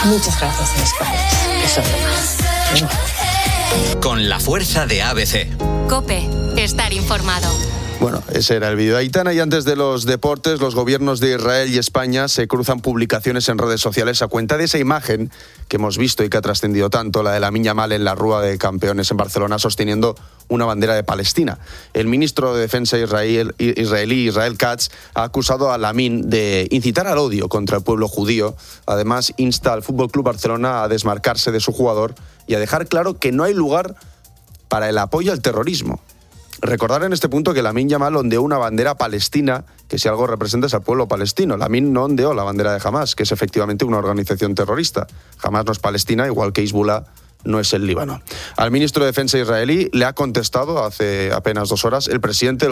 Muchas gracias a mis padres, que son lo más. Con la fuerza de ABC. COPE, estar informado. Bueno, ese era el vídeo de Aitana. Y antes de los deportes, los gobiernos de Israel y España se cruzan publicaciones en redes sociales a cuenta de esa imagen que hemos visto y que ha trascendido tanto, la de Lamine Yamal en la Rúa de Campeones en Barcelona sosteniendo una bandera de Palestina. El ministro de Defensa israelí, Israel Katz, ha acusado a Lamine de incitar al odio contra el pueblo judío. Además, insta al FC Barcelona a desmarcarse de su jugador y a dejar claro que no hay lugar para el apoyo al terrorismo. Recordar en este punto que Lamine Yamal ondeó una bandera palestina, que si algo representa es al pueblo palestino. Lamine no ondeó la bandera de Hamás, que es efectivamente una organización terrorista. Hamás no es Palestina, igual que Hezbollah no es el Líbano. Al ministro de Defensa israelí le ha contestado hace apenas 2 horas el presidente del